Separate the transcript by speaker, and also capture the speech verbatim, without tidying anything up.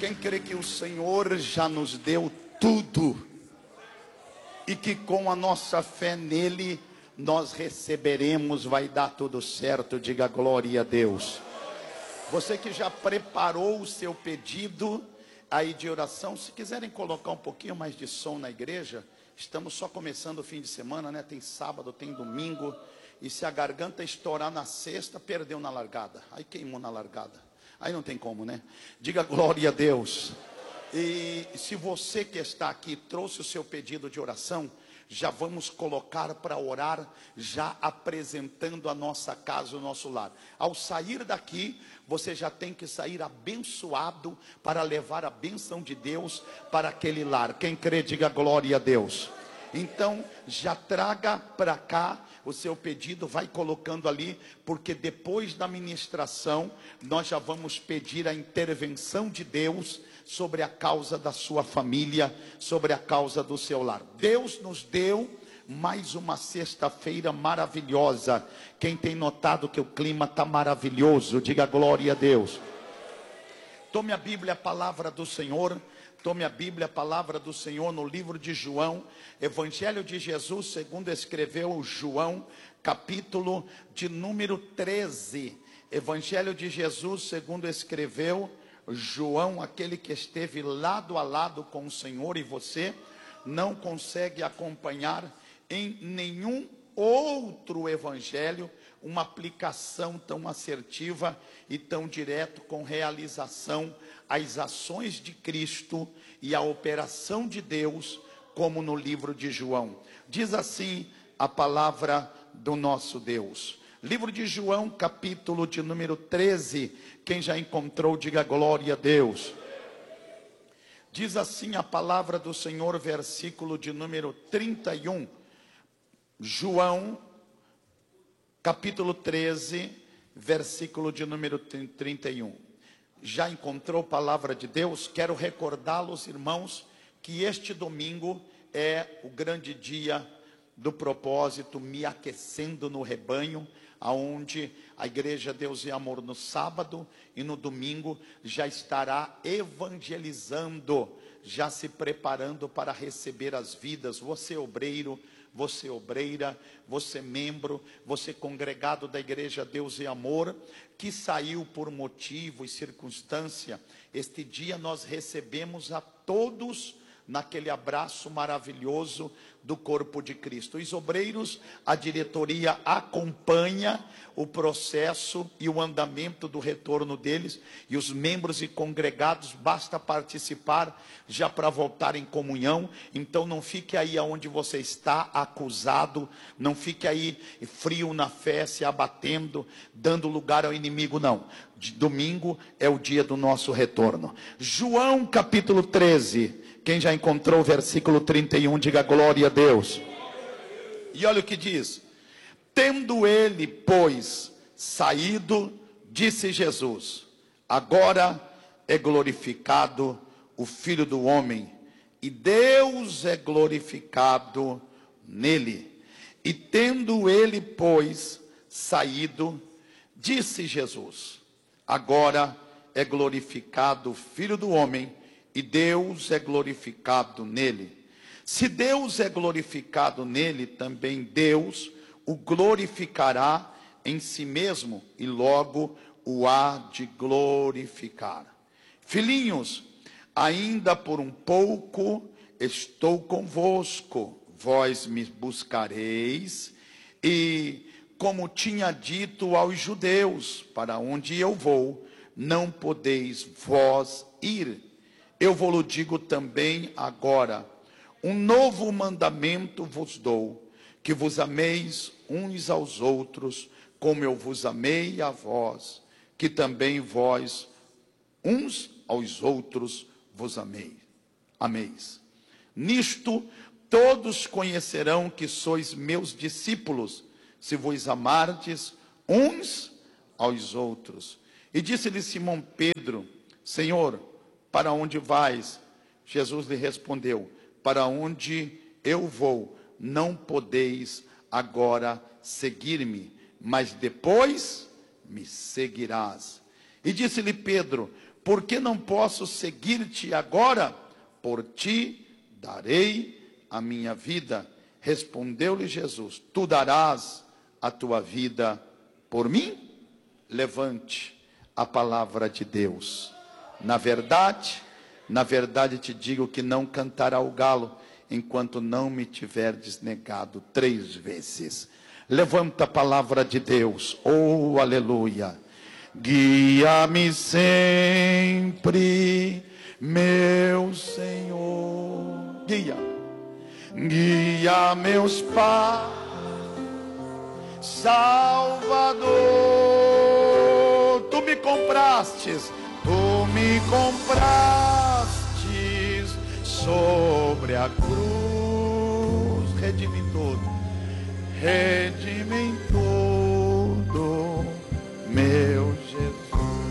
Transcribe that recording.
Speaker 1: Quem crê que o Senhor já nos deu tudo e que com a nossa fé nele nós receberemos, vai dar tudo certo? Diga glória a Deus. Você que já preparou o seu pedido aí de oração, se quiserem colocar um pouquinho mais de som na igreja, estamos só começando o fim de semana, né? Tem sábado, tem domingo, e se a garganta estourar na sexta, perdeu na largada, aí queimou na largada, aí não tem como, né? Diga glória a Deus. E se você que está aqui trouxe o seu pedido de oração, já vamos colocar para orar, já apresentando a nossa casa, o nosso lar. Ao sair daqui, você já tem que sair abençoado para levar a bênção de Deus para aquele lar. Quem crê, diga glória a Deus. Então, já traga para cá o seu pedido, vai colocando ali, porque depois da ministração, nós já vamos pedir a intervenção de Deus sobre a causa da sua família, sobre a causa do seu lar. Deus nos deu mais uma sexta-feira maravilhosa. Quem tem notado que o clima está maravilhoso, diga glória a Deus. Tome a Bíblia, a palavra do Senhor. Tome a Bíblia, a palavra do Senhor, no livro de João, Evangelho de Jesus, segundo escreveu João, capítulo de número treze. Evangelho de Jesus, segundo escreveu João, aquele que esteve lado a lado com o Senhor, e você não consegue acompanhar em nenhum outro evangelho uma aplicação tão assertiva e tão direto com realização às ações de Cristo e a operação de Deus, como no livro de João. Diz assim a palavra do nosso Deus. Livro de João, capítulo de número treze. Quem já encontrou, diga glória a Deus. Diz assim a palavra do Senhor, versículo de número trinta e um. João, capítulo treze, versículo de número trinta e um. Já encontrou palavra de Deus? Quero recordá-los, irmãos, que este domingo é o grande dia do propósito, me aquecendo no rebanho, aonde a igreja Deus e Amor no sábado e no domingo já estará evangelizando, já se preparando para receber as vidas. Você obreiro, você obreira, você membro, você congregado da igreja Deus e Amor, que saiu por motivo e circunstância, este dia nós recebemos a todos naquele abraço maravilhoso do corpo de Cristo. Os obreiros, a diretoria acompanha o processo e o andamento do retorno deles, e os membros e congregados basta participar já para voltar em comunhão. Então não fique aí aonde você está acusado, não fique aí frio na fé, se abatendo, dando lugar ao inimigo, não. De domingo é o dia do nosso retorno. João capítulo treze. Quem já encontrou o versículo trinta e um, diga glória a Deus. E olha o que diz. Tendo ele, pois, saído, disse Jesus: agora é glorificado o Filho do Homem, e Deus é glorificado nele. E tendo ele, pois, saído, disse Jesus: agora é glorificado o Filho do Homem, e Deus é glorificado nele. Se Deus é glorificado nele, também Deus o glorificará em si mesmo, e logo o há de glorificar. Filhinhos, ainda por um pouco estou convosco, vós me buscareis, e como tinha dito aos judeus, para onde eu vou, não podeis vós ir. Eu vos digo também agora, um novo mandamento vos dou, que vos ameis uns aos outros, como eu vos amei a vós, que também vós uns aos outros vos amei, ameis. Nisto todos conhecerão que sois meus discípulos, se vos amardes uns aos outros. E disse-lhe Simão Pedro: Senhor, para onde vais? Jesus lhe respondeu: para onde eu vou, não podeis agora seguir-me, mas depois me seguirás. E disse-lhe Pedro: Por que não posso seguir-te agora? Por ti darei a minha vida. Respondeu-lhe Jesus: tu darás a tua vida por mim? Levante a palavra de Deus. Na verdade, na verdade te digo que não cantará o galo enquanto não me tiverdes negado três vezes. Levanta a palavra de Deus. Oh, aleluia. Guia-me sempre, meu Senhor. Guia. Guia meus passos, Salvador. Tu me comprastes, tu me comprastes sobre a cruz. Redime todo, redime todo.